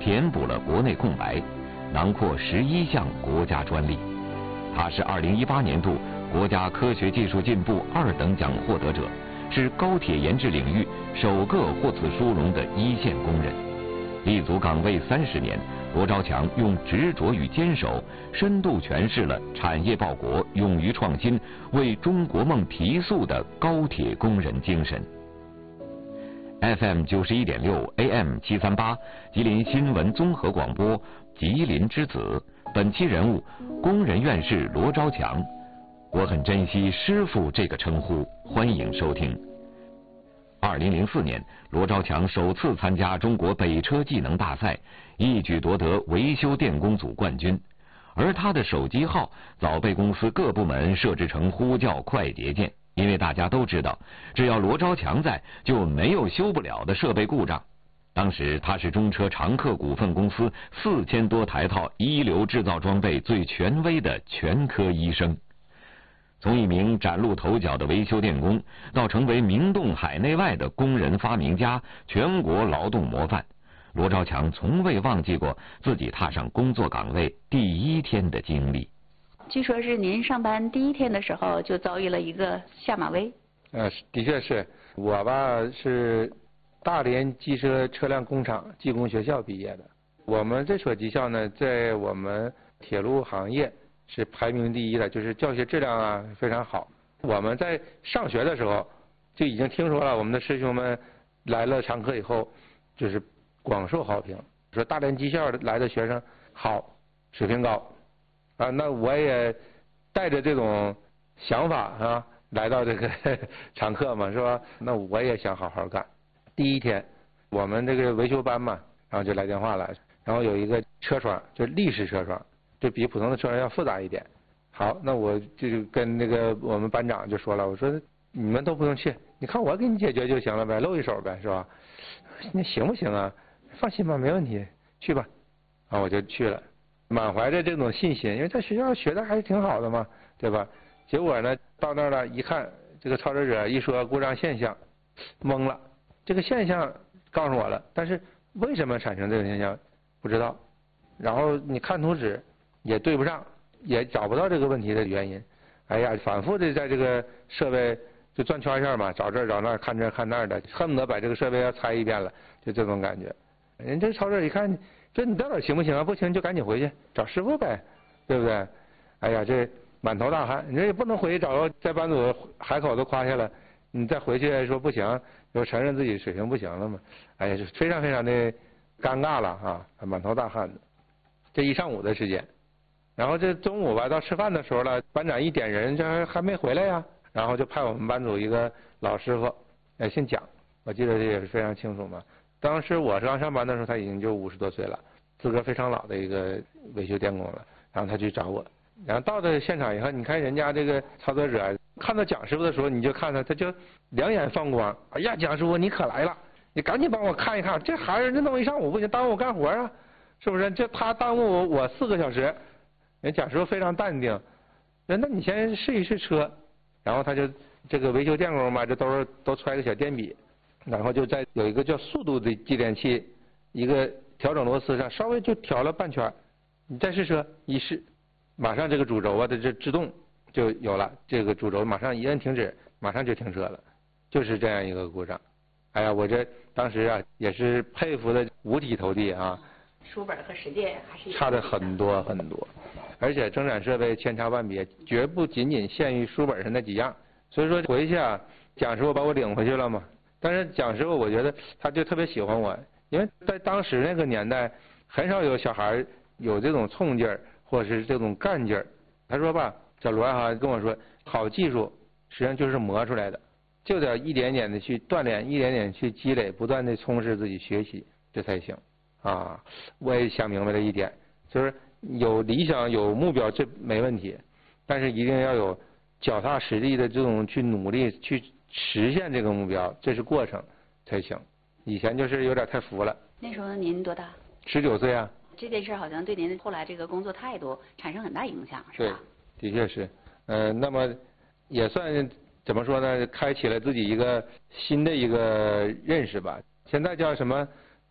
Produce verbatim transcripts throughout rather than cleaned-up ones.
填补了国内空白，囊括十一项国家专利。他是二零一八年度国家科学技术进步二等奖获得者，是高铁研制领域首个获此殊荣的一线工人。立足岗位三十年，罗昭强用执着与坚守，深度诠释了产业报国、勇于创新、为中国梦提速的高铁工人精神。F M 九十一点六 A M 七三八，吉林新闻综合广播，吉林之子。本期人物，工人院士罗昭强。我很珍惜师傅这个称呼，欢迎收听。二零零四年，罗昭强首次参加中国北车技能大赛，一举夺得维修电工组冠军。而他的手机号早被公司各部门设置成呼叫快捷键，因为大家都知道，只要罗昭强在，就没有修不了的设备故障。当时他是中车长客股份公司四千多台套一流制造装备最权威的全科医生。从一名崭露头角的维修电工，到成为名动海内外的工人发明家、全国劳动模范，罗昭强从未忘记过自己踏上工作岗位第一天的经历。 据说是您上班第一天的时候就遭遇了一个下马威。 呃，的确是我吧，是大连机车车辆工厂技工学校毕业的。我们这所技校呢，在我们铁路行业是排名第一的，就是教学质量啊非常好。我们在上学的时候就已经听说了，我们的师兄们来了常客以后，就是广受好评，说大连技校来的学生好，水平高啊。那我也带着这种想法啊，来到这个常客嘛，是吧？那我也想好好干。第一天，我们这个维修班嘛，然后就来电话了，然后有一个车窗，就立式车窗，就比普通的车窗要复杂一点。好，那我就跟那个我们班长就说了，我说你们都不用去，你看我给你解决就行了呗，露一手呗，是吧？那行不行啊？放心吧，没问题，去吧。啊，我就去了，满怀着这种信心，因为在学校学的还是挺好的嘛，对吧？结果呢，到那儿了，一看这个操作者一说故障现象，懵了。这个现象告诉我了，但是为什么产生这个现象不知道。然后你看图纸也对不上，也找不到这个问题的原因。哎呀，反复的在这个设备就转圈圈嘛，找这儿找那儿，看这儿看那儿的，恨不得把这个设备要拆一遍了，就这种感觉。人这操作一看，这你到底行不行啊？不行就赶紧回去找师傅呗，对不对？哎呀，这满头大汗，你这也不能回去找个在班组海口都夸下了，你再回去说不行，就承认自己水平不行了嘛。哎呀，就非常非常的尴尬了啊，满头大汗的。这一上午的时间，然后这中午吧到吃饭的时候了，班长一点人，这还还没回来呀，然后就派我们班组一个老师傅，哎，姓蒋，我记得这也是非常清楚嘛。当时我刚上班的时候，他已经就五十多岁了，资格非常老的一个维修电工了。然后他去找我，然后到了现场以后，你看人家这个操作者看到蒋师傅的时候，你就看他，他就两眼放光。哎呀，蒋师傅你可来了，你赶紧帮我看一看，这孩子这弄一上午不行，耽误我干活啊，是不是？这他耽误我我四个小时。人蒋师傅非常淡定，那你先试一试车，然后他就这个维修电工嘛，这都是都揣个小电笔，然后就在有一个叫速度的计点器，一个调整螺丝上稍微就调了半圈，你再试车一试，马上这个主轴啊的这制动就有了，这个主轴马上一摁停止，马上就停车了，就是这样一个故障。哎呀，我这当时啊也是佩服的五体投地啊。 书本和实践还是差的很多很多，而且生产设备千差万别，绝不仅仅限于书本上那几样。所以说回去啊，蒋师傅把我领回去了嘛。但是蒋师傅我觉得他就特别喜欢我，因为在当时那个年代，很少有小孩有这种冲劲儿或者是这种干劲儿。他说吧，小罗哈跟我说，好技术实际上就是磨出来的，就得一点点的去锻炼，一点点去积累，不断的充实自己学习，这才行。啊，我也想明白了一点，就是有理想有目标这没问题，但是一定要有脚踏实地的这种去努力去实现这个目标，这是过程才行。以前就是有点太浮了。 那时候您多大？ 十九岁啊。 这件事好像对您后来这个工作态度产生很大影响，是吧？ 对，的确是。呃，那么也算怎么说呢？开启了自己一个新的一个认识吧。现在叫什么？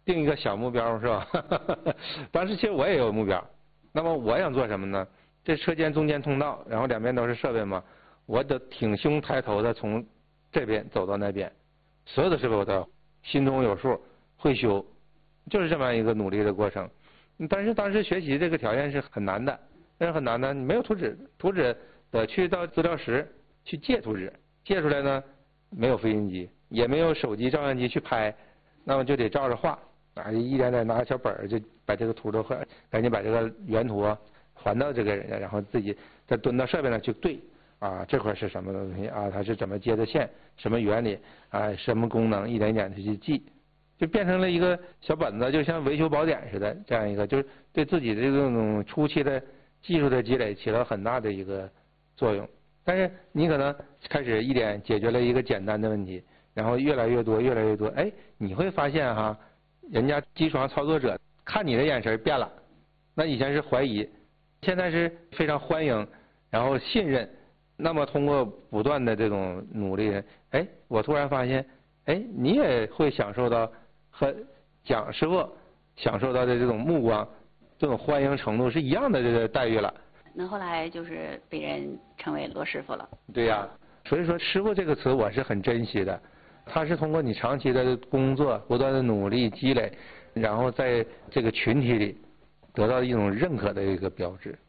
定一个小目标是吧？当时其实我也有目标，那么我想做什么呢？这车间中间通道，然后两边都是设备嘛，我得挺胸抬头的从这边走到那边，所有的设备我都要心中有数，会修，就是这么一个努力的过程。但是当时学习这个条件是很难的，但是很难的，你没有图纸，图纸得去到资料室去借图纸，借出来呢没有复印机，也没有手机照相机去拍，那么就得照着画，啊，一点点拿小本儿就把这个图都画，赶紧把这个原图啊还到这个人家，然后自己再蹲到设备上去对，啊，这块是什么东西啊？它是怎么接的线？什么原理？啊，什么功能？一点一点的去记，就变成了一个小本子，就像维修宝典似的，这样一个，就是对自己的这种初期的技术的积累起了很大的一个作用。但是你可能开始一点解决了一个简单的问题，然后越来越多，越来越多，哎，你会发现哈，人家机床操作者看你的眼神变了，那以前是怀疑，现在是非常欢迎，然后信任。那么通过不断的这种努力，哎，我突然发现，哎，你也会享受到和蒋师傅享受到的这种目光，这种欢迎程度是一样的这个待遇了。 那后来就是被人称为罗师傅了。 对呀、啊，所以说师傅这个词我是很珍惜的，它是通过你长期的工作、不断的努力积累，然后在这个群体里得到一种认可的一个标志。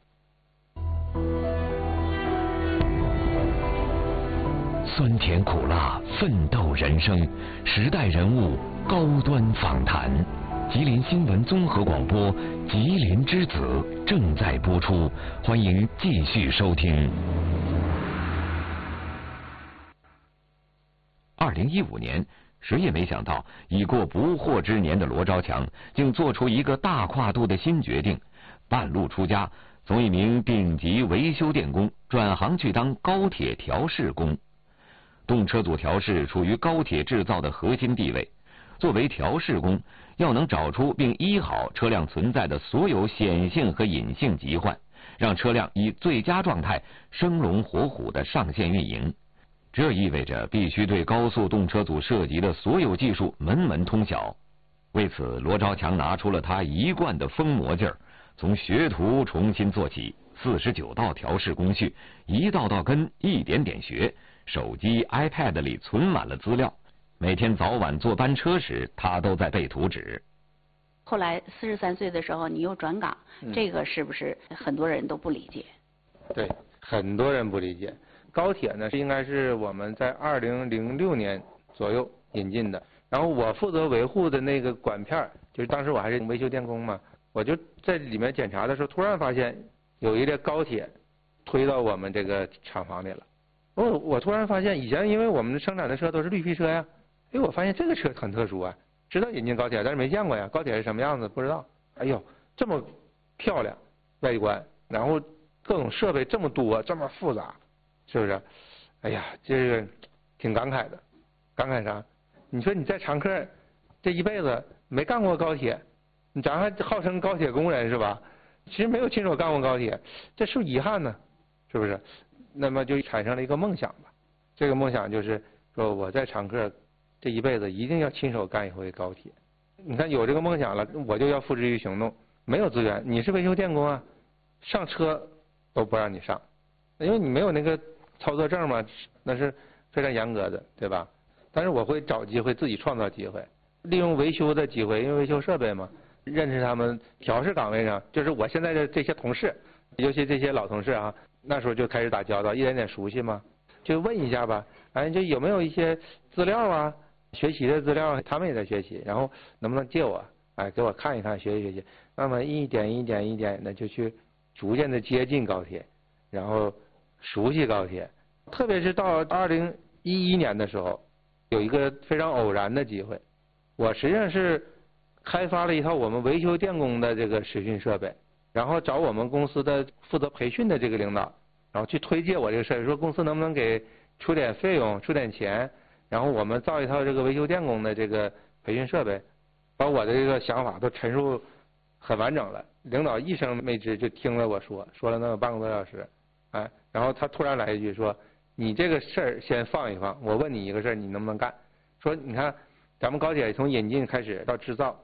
酸甜苦辣，奋斗人生，时代人物高端访谈。吉林新闻综合广播《吉林之子》正在播出，欢迎继续收听。二零一五年，谁也没想到，已过不惑之年的罗昭强，竟做出一个大跨度的新决定，半路出家，从一名顶级维修电工转行去当高铁调试工。动车组调试处于高铁制造的核心地位，作为调试工，要能找出并医好车辆存在的所有显性和隐性疾患，让车辆以最佳状态生龙活虎地上线运营。这意味着必须对高速动车组涉及的所有技术门门通晓。为此，罗昭强拿出了他一贯的疯魔劲儿，从学徒重新做起，四十九道调试工序，一道道跟，一点点学。手机 iPad 里存满了资料，每天早晚坐班车时，他都在背图纸。 后来四十三岁的时候，你又转岗，嗯、这个是不是很多人都不理解？ 对，很多人不理解。高铁呢，应该是我们在二零零六年左右引进的。然后我负责维护的那个管片，就是当时我还是维修电工嘛，我就在里面检查的时候，突然发现有一列高铁推到我们这个厂房里了。我我突然发现，以前因为我们生产的车都是绿皮车呀，哎，我发现这个车很特殊啊，知道引进高铁，但是没见过呀，高铁是什么样子不知道。哎呦，这么漂亮外观，然后各种设备这么多，这么复杂，是不是？哎呀，这个挺感慨的。感慨啥？你说你在常客这一辈子没干过高铁，你咱还号称高铁工人是吧？其实没有亲手干过高铁，这是不是遗憾呢？是不是？那么就产生了一个梦想吧，这个梦想就是说我在常客这一辈子一定要亲手干一回高铁。你看有这个梦想了，我就要付之于行动。没有资源，你是维修电工啊，上车都不让你上，因为你没有那个操作证嘛，那是非常严格的，对吧？但是我会找机会，自己创造机会，利用维修的机会，因为维修设备嘛，认识他们调试岗位上，就是我现在的这些同事，尤其这些老同事啊。那时候就开始打交道，一点点熟悉嘛，就问一下吧，哎，就有没有一些资料啊，学习的资料，他们也在学习，然后能不能借我，哎，给我看一看，学习学习。那么一点一点一点的就去逐渐的接近高铁，然后熟悉高铁。特别是到二零一一年的时候，有一个非常偶然的机会，我实际上是开发了一套我们维修电工的这个实训设备。然后找我们公司的负责培训的这个领导，然后去推介我这个事儿，说公司能不能给出点费用、出点钱，然后我们造一套这个维修电工的这个培训设备，把我的这个想法都陈述很完整了。领导一声没吱就听了我说，说了能有半个多小时，哎，然后他突然来一句说：“你这个事儿先放一放，我问你一个事儿，你能不能干？”说你看咱们高铁从引进开始到制造，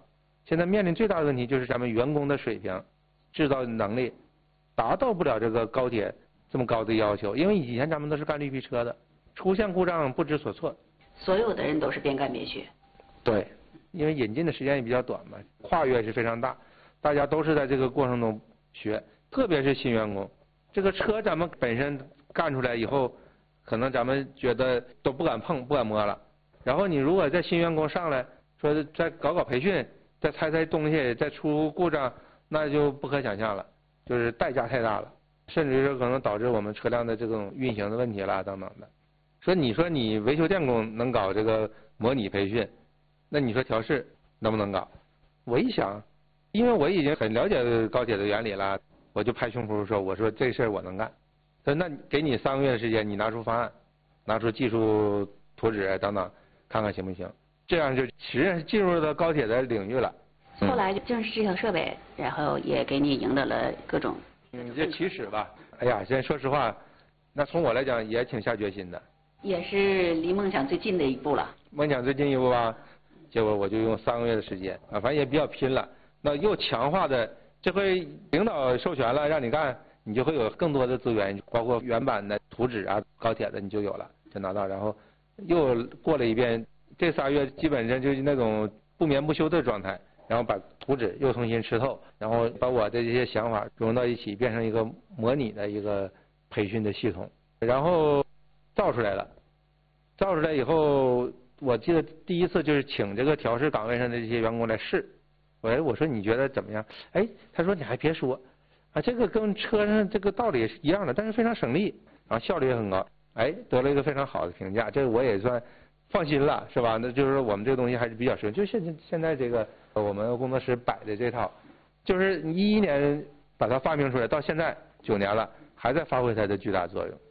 现在面临最大的问题就是咱们员工的水平、制造能力达到不了这个高铁这么高的要求，因为以前咱们都是干绿皮车的，出现故障不知所措。 所有的人都是边干边学。 对，因为引进的时间也比较短嘛，跨越是非常大，大家都是在这个过程中学，特别是新员工。这个车咱们本身干出来以后，可能咱们觉得都不敢碰、不敢摸了。然后你如果在新员工上来说再搞搞培训，再拆拆东西，再出故障，那就不可想象了，就是代价太大了，甚至是可能导致我们车辆的这种运行的问题啦等等的。说你说你维修电工能搞这个模拟培训，那你说调试能不能搞？我一想，因为我已经很了解高铁的原理了，我就拍胸脯说，我说这事儿我能干。说那给你三个月的时间，你拿出方案，拿出技术图纸等等，看看行不行？这样就实际上进入到高铁的领域了。 嗯、后来正是这项设备，然后也给你赢得了各种。 嗯，这起始吧。哎呀，现在说实话，那从我来讲也挺下决心的。 也是离梦想最近的一步了。 梦想最近一步吧，结果我就用三个月的时间啊，反正也比较拼了。那又强化的，这回领导授权了让你干，你就会有更多的资源，包括原版的图纸啊、高铁的你就有了，就拿到。然后又过了一遍，这仨月基本上就是那种不眠不休的状态，然后把图纸又重新吃透，然后把我的这些想法融到一起，变成一个模拟的一个培训的系统，然后造出来了。造出来以后，我记得第一次就是请这个调试岗位上的这些员工来试。我我说你觉得怎么样？哎，他说你还别说，啊，这个跟车上这个道理是一样的，但是非常省力，然后效率也很高，哎，得了一个非常好的评价，这个我也算放心了，是吧？那就是说我们这个东西还是比较实用。就现在现在这个我们工作室摆的这套，就是一一年把它发明出来，到现在九年了，还在发挥它的巨大作用。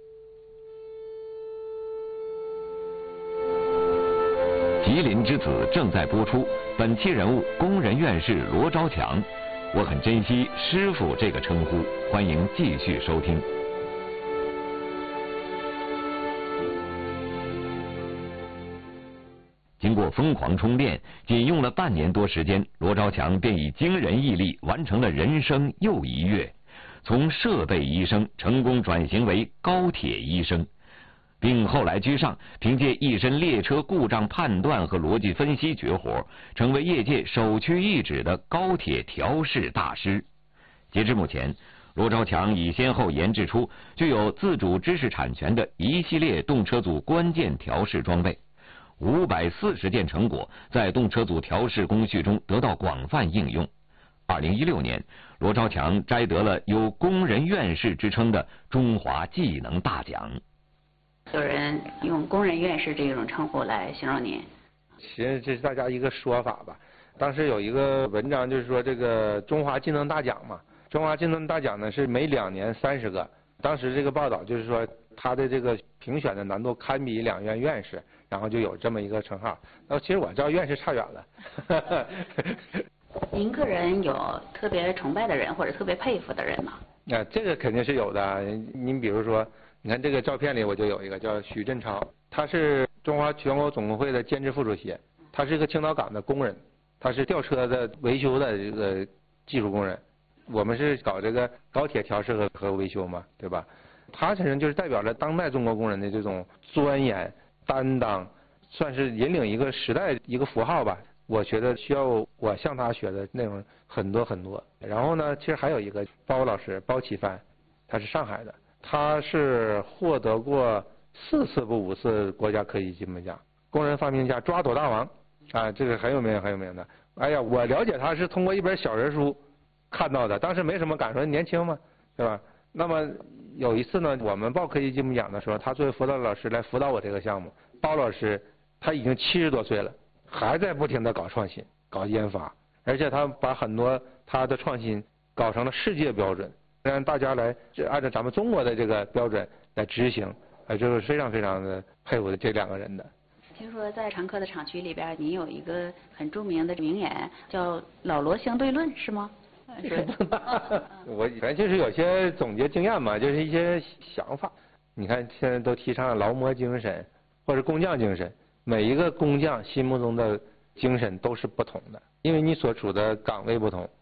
吉林之子正在播出，本期人物工人院士罗昭强，我很珍惜师傅这个称呼，欢迎继续收听。经过疯狂充电，仅用了半年多时间，罗昭强便以惊人毅力完成了人生又一跃，从设备医生成功转型为高铁医生。并后来居上，凭借一身列车故障判断和逻辑分析绝活，成为业界首屈一指的高铁调试大师。截至目前，罗昭强已先后研制出具有自主知识产权的一系列动车组关键调试装备，五百四十件成果在动车组调试工序中得到广泛应用。二零一六年，罗昭强摘得了有工人院士之称的中华技能大奖。 有人用工人院士这种称呼来形容您， 其实这是大家一个说法吧。当时有一个文章就是说这个中华技能大奖嘛，中华技能大奖呢是每两年三十个。当时这个报道就是说他的这个评选的难度堪比两院院士，然后就有这么一个称号。那其实我知道院士差远了。 您个人有特别崇拜的人或者特别佩服的人吗？ 啊，这个肯定是有的。您比如说。你看这个照片里，我就有一个叫许振超，他是中华全国总工会的兼职副主席，他是一个青岛港的工人，他是吊车的维修的这个技术工人。我们是搞这个高铁调试和和维修嘛，对吧？他本身就是代表了当代中国工人的这种钻研、担当，算是引领一个时代一个符号吧。我觉得需要我向他学的内容很多很多。然后呢，其实还有一个包老师包启帆，他是上海的。他是获得过四次不五次国家科技进步奖，工人发明家抓躲大王啊，这个很有名很有名的。哎呀，我了解他是通过一本小人书看到的，当时没什么感受，年轻嘛，对吧？那么有一次呢，我们报科技进步奖的时候，他作为辅导老师来辅导我这个项目。包老师他已经七十多岁了，还在不停的搞创新、搞研发，而且他把很多他的创新搞成了世界标准。让大家来按照咱们中国的这个标准来执行，啊，这是非常非常的佩服这两个人的。 听说在常科的厂区里边，您有一个很著名的名言，叫“老罗相对论”，是吗？是。 我反正就是有些总结经验嘛，就是一些想法。你看现在都提倡劳模精神或者工匠精神，每一个工匠心目中的精神都是不同的。 因为你所处的岗位不同。